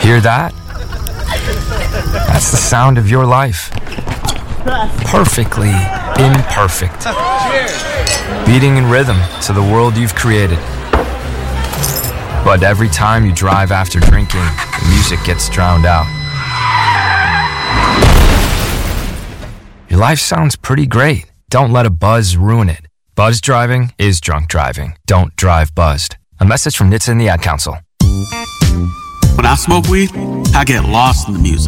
Hear that? That's the sound of your life. Perfectly imperfect. Beating in rhythm to the world you've created. But every time you drive after drinking, the music gets drowned out. Your life sounds pretty great. Don't let a buzz ruin it. Buzz driving is drunk driving. Don't drive buzzed. A message from NHTSA and the Ad Council. When I smoke weed, I get lost in the music.